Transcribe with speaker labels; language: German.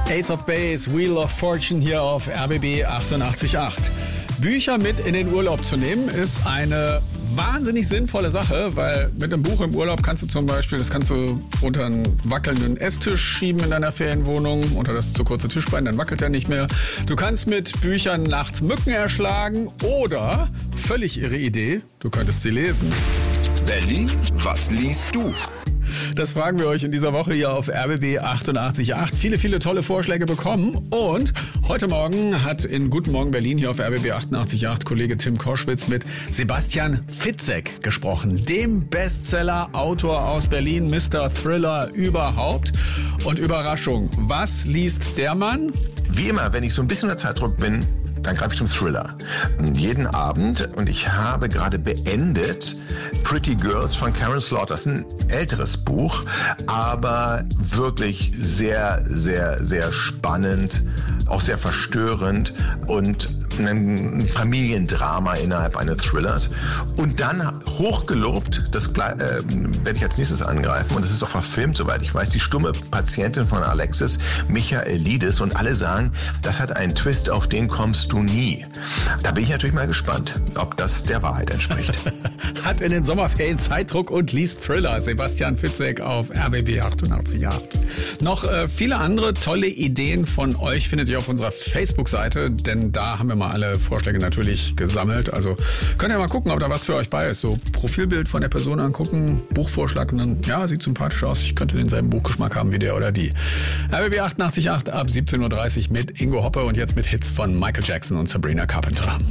Speaker 1: Ace of Base, Wheel of Fortune hier auf RBB 88.8. Bücher mit in den Urlaub zu nehmen, ist eine wahnsinnig sinnvolle Sache, weil mit einem Buch im Urlaub kannst du zum Beispiel, das kannst du unter einen wackelnden Esstisch schieben in deiner Ferienwohnung, unter das zu kurze Tischbein, dann wackelt er nicht mehr. Du kannst mit Büchern nachts Mücken erschlagen oder, völlig irre Idee, du könntest sie lesen.
Speaker 2: Berlin, was liest du?
Speaker 1: Das fragen wir euch in dieser Woche hier auf RBB 88.8. Viele tolle Vorschläge bekommen. Und heute Morgen hat in Guten Morgen Berlin hier auf RBB 88.8 Kollege Tim Koschwitz mit Sebastian Fitzek gesprochen. Dem Bestseller-Autor aus Berlin, Mr. Thriller überhaupt. Und Überraschung, was liest der Mann?
Speaker 3: Wie immer, wenn ich so ein bisschen unter Zeitdruck bin, dann greife ich zum Thriller. Jeden Abend. Und ich habe gerade beendet Pretty Girls von Karen Slaughter. Das ist ein älteres Buch, aber wirklich sehr, sehr, sehr spannend, auch sehr verstörend und ein Familiendrama innerhalb eines Thrillers. Und dann hochgelobt, das werde ich als nächstes angreifen, und das ist auch verfilmt, soweit ich weiß, Die stumme Patientin von Alexis Michaelidis, und alle sagen, das hat einen Twist, auf den kommst du nie. Da bin ich natürlich mal gespannt, ob das der Wahrheit entspricht.
Speaker 1: Hat in den Sommerferien Zeitdruck und liest Thriller. Sebastian Fitzek auf RBB 88.8. Noch viele andere tolle Ideen von euch findet ihr auf unserer Facebook-Seite, denn da haben wir mal alle Vorschläge natürlich gesammelt. Also könnt ihr mal gucken, ob da was für euch bei ist. So Profilbild von der Person angucken, Buchvorschlag und dann, ja, sieht sympathisch aus. Ich könnte denselben Buchgeschmack haben wie der oder die. RBB 88.8 ab 17.30 Uhr mit Ingo Hoppe und jetzt mit Hits von Michael Jackson und Sabrina Carpenter.